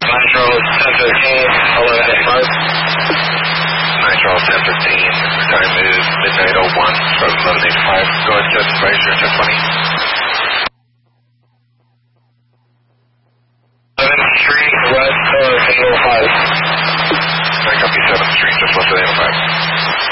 Nitro 1015, 1185. Nitro 1015, time is midnight 01 from 1185. Go ahead, just advise your 1020. 7th Street, west of 805. I copy 7th Street, just west of 805.